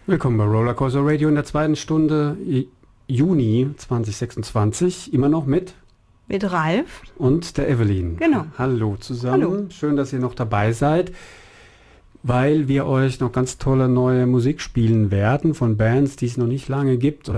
Willkommen bei Rollercoaster Radio in der zweiten Stunde Juni 2026. Immer noch mit Ralf und der Evelyn. Genau. Hallo zusammen. Hallo. Schön, dass ihr noch dabei seid, weil wir euch noch ganz tolle neue Musik spielen werden von Bands, die es noch nicht lange gibt oder